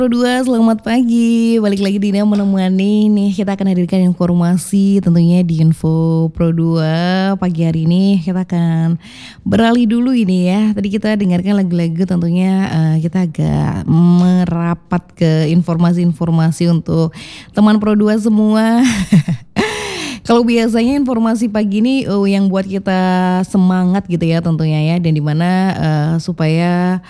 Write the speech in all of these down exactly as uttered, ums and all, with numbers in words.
Dua, selamat pagi. Balik lagi Dina menemani nih. Kita akan hadirkan informasi tentunya di Info Pro dua. Pagi hari ini kita akan beralih dulu ini ya. Tadi kita dengarkan lagu-lagu, tentunya uh, kita agak merapat ke informasi-informasi untuk teman Pro dua semua. Kalau biasanya informasi pagi ini uh, yang buat kita semangat gitu ya tentunya ya. Dan dimana uh, supaya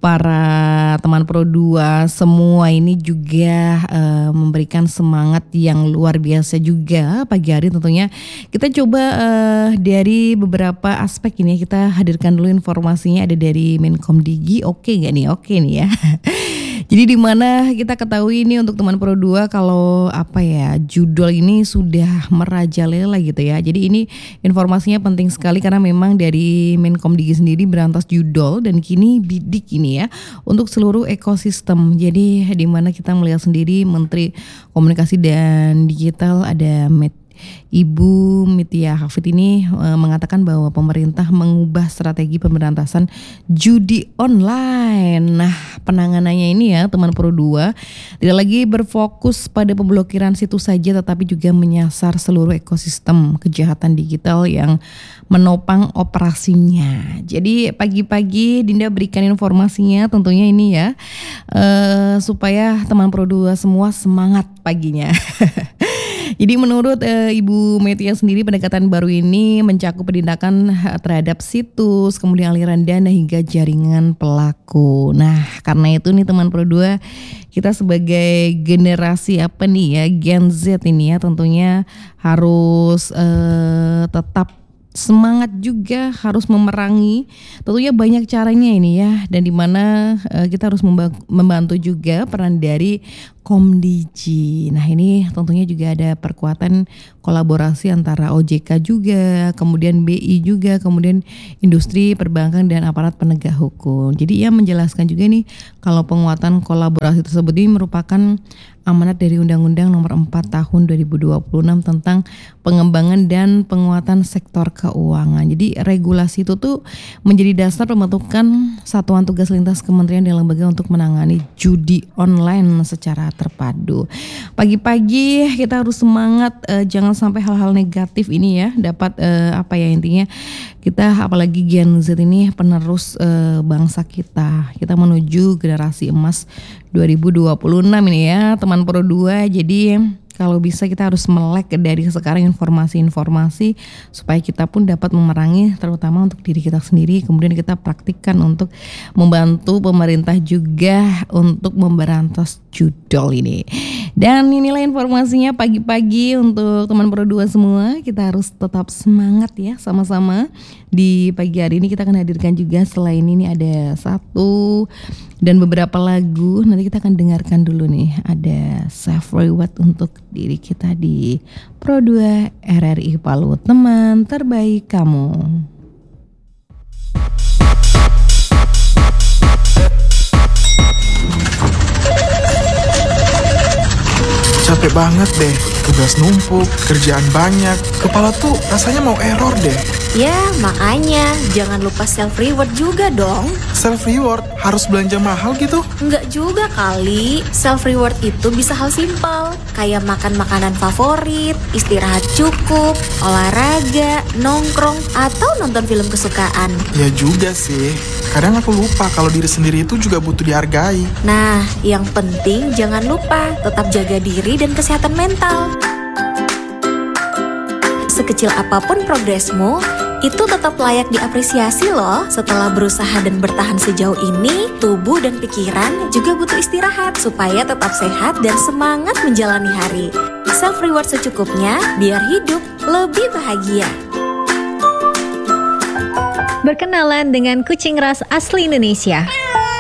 para teman Pro dua semua ini juga uh, memberikan semangat yang luar biasa juga pagi hari tentunya. Kita coba uh, dari beberapa aspek ini, kita hadirkan dulu informasinya. Ada dari Menkom Digi. Oke gak nih? Oke nih ya. Jadi di mana kita ketahui ini untuk teman Pro dua, kalau apa ya, judul ini sudah merajalela gitu ya. Jadi ini informasinya penting sekali karena memang dari Menkom Digi sendiri berantas judul dan kini bidik ini ya untuk seluruh ekosistem. Jadi di mana kita melihat sendiri Menteri Komunikasi dan Digital ada Met Ibu Mutia Hafid ini e, mengatakan bahwa pemerintah mengubah strategi pemberantasan judi online. Nah, penanganannya ini ya teman Pro dua tidak lagi berfokus pada pemblokiran situs saja, tetapi juga menyasar seluruh ekosistem kejahatan digital yang menopang operasinya. Jadi pagi-pagi Dinda berikan informasinya tentunya ini ya, e, supaya teman Pro dua semua semangat paginya. Jadi menurut e, Ibu Metia sendiri, pendekatan baru ini mencakup penindakan terhadap situs, kemudian aliran dana hingga jaringan pelaku. Nah, karena itu nih teman Pro dua, kita sebagai generasi apa nih ya, Gen Z ini ya tentunya harus e, tetap semangat juga, harus memerangi. Tentunya banyak caranya ini ya, dan dimana e, kita harus membantu juga peran dari Komdigi. Nah ini tentunya juga ada perkuatan kolaborasi antara O J K juga, kemudian B I juga, kemudian industri perbankan dan aparat penegak hukum. Jadi ia menjelaskan juga nih kalau penguatan kolaborasi tersebut ini merupakan amanat dari Undang-Undang Nomor empat Tahun dua ribu dua puluh enam tentang pengembangan dan penguatan sektor keuangan. Jadi regulasi itu tuh menjadi dasar pembentukan Satuan Tugas Lintas Kementerian dan Lembaga untuk menangani judi online secara terpadu. Pagi-pagi kita harus semangat, uh, jangan sampai hal-hal negatif ini ya dapat uh, apa ya intinya, kita apalagi Gen Z ini penerus uh, bangsa kita. Kita menuju generasi emas dua ribu dua puluh enam ini ya teman Pro dua. Jadi kalau bisa kita harus melek dari sekarang informasi-informasi supaya kita pun dapat memerangi, terutama untuk diri kita sendiri. Kemudian kita praktikkan untuk membantu pemerintah juga untuk memberantas judol ini. Dan inilah informasinya pagi-pagi untuk teman Pro dua semua. Kita harus tetap semangat ya sama-sama. Di pagi hari ini kita akan hadirkan juga selain ini ada satu dan beberapa lagu. Nanti kita akan dengarkan dulu nih. Ada Self Reward untuk diri kita di Pro dua R R I Palu, teman terbaik kamu. Capek banget deh, tugas numpuk, kerjaan banyak, kepala tuh rasanya mau error deh. Ya makanya jangan lupa self reward juga dong. Self reward harus belanja mahal gitu? Enggak juga kali, self reward itu bisa hal simpel, kayak makan makanan favorit, istirahat cukup, olahraga, nongkrong, atau nonton film kesukaan. Ya juga sih, kadang aku lupa kalau diri sendiri itu juga butuh dihargai. Nah, yang penting jangan lupa tetap jaga diri dan kesehatan mental. Sekecil apapun progresmu, itu tetap layak diapresiasi loh. Setelah berusaha dan bertahan sejauh ini, tubuh dan pikiran juga butuh istirahat supaya tetap sehat dan semangat menjalani hari. Self reward secukupnya biar hidup lebih bahagia. Berkenalan dengan kucing ras asli Indonesia.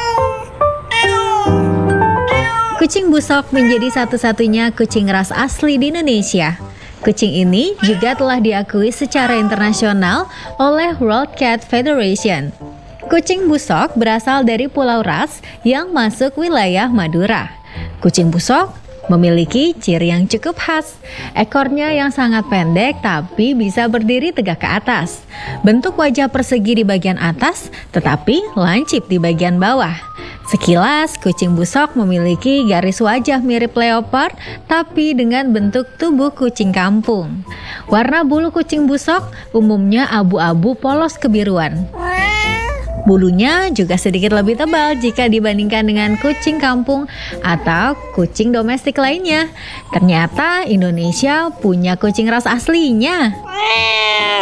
Kucing busok menjadi satu-satunya kucing ras asli di Indonesia. Kucing ini juga telah diakui secara internasional oleh World Cat Federation. Kucing busok berasal dari Pulau Ras yang masuk wilayah Madura. Kucing busok memiliki ciri yang cukup khas. Ekornya yang sangat pendek tapi bisa berdiri tegak ke atas. Bentuk wajah persegi di bagian atas tetapi lancip di bagian bawah. Sekilas, kucing busok memiliki garis wajah mirip leopard, tapi dengan bentuk tubuh kucing kampung. Warna bulu kucing busok umumnya abu-abu polos kebiruan. Bulunya juga sedikit lebih tebal jika dibandingkan dengan kucing kampung atau kucing domestik lainnya. Ternyata Indonesia punya kucing ras aslinya.